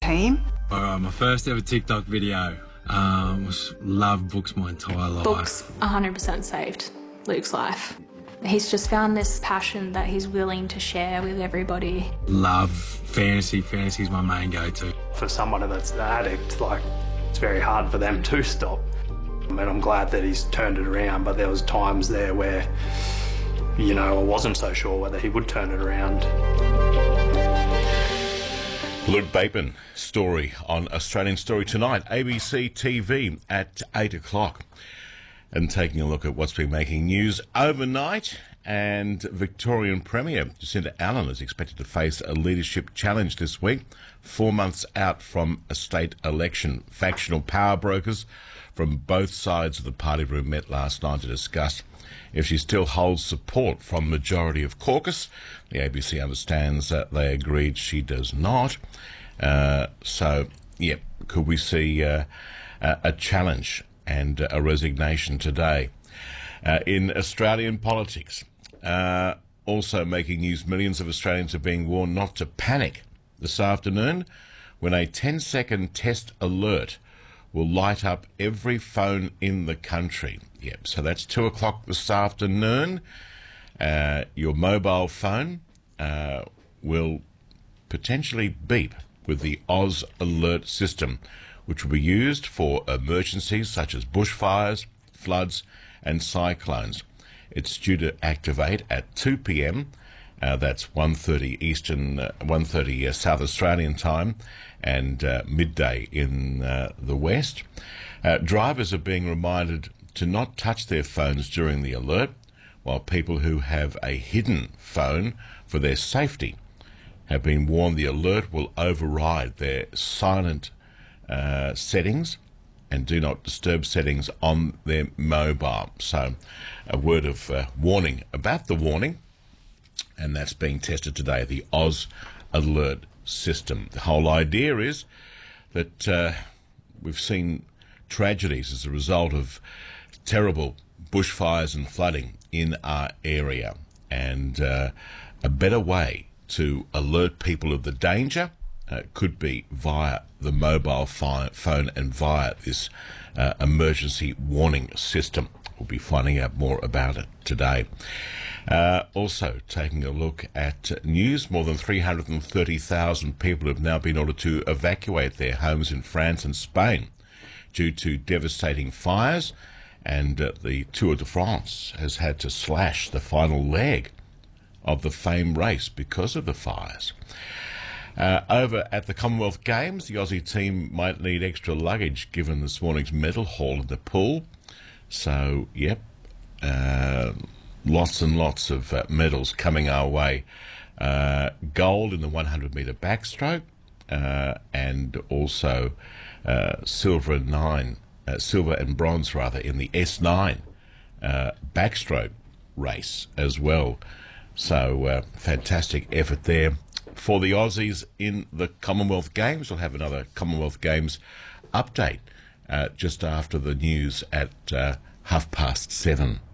team. My first ever TikTok video was love books my entire life. Books 100% saved Luke's life. He's just found this passion that he's willing to share with everybody. Love fantasy. Fantasy's my main go-to. For someone that's an addict, it's very hard for them to stop. And I'm glad that he's turned it around, but there was times there where, I wasn't so sure whether he would turn it around. Luke Bateman story on Australian Story tonight, ABC TV at 8 o'clock. And taking a look at what's been making news overnight, and Victorian Premier Jacinta Allen is expected to face a leadership challenge this week, 4 months out from a state election. Factional power brokers from both sides of the party room met last night to discuss if she still holds support from majority of caucus. The ABC understands that they agreed she does not. Could we see a challenge and a resignation today? In Australian politics, also making news, millions of Australians are being warned not to panic this afternoon when a 10-second test alert will light up every phone in the country. Yep, so that's 2 o'clock this afternoon. Your mobile phone will potentially beep with the Oz Alert system, which will be used for emergencies such as bushfires, floods and cyclones. It's due to activate at 2 p.m. That's 1:30 Eastern, 1:30 South Australian time, and midday in the West. Drivers are being reminded to not touch their phones during the alert, while people who have a hidden phone for their safety have been warned the alert will override their silent settings and do not disturb settings on their mobile. So a word of warning about the warning, and that's being tested today, the Oz Alert system. The whole idea is that we've seen tragedies as a result of terrible bushfires and flooding in our area, and a better way to alert people of the danger could be via the mobile phone and via this emergency warning system. We'll be finding out more about it today. Also taking a look at news, more than 330,000 people have now been ordered to evacuate their homes in France and Spain due to devastating fires, and the Tour de France has had to slash the final leg of the famed race because of the fires. Over at the Commonwealth Games, the Aussie team might need extra luggage given this morning's medal haul in the pool. So, lots and lots of medals coming our way. Gold in the 100-metre backstroke, and also silver and bronze in the S9 backstroke race as well. So fantastic effort there for the Aussies in the Commonwealth Games. We'll have another Commonwealth Games update just after the news at 7:30.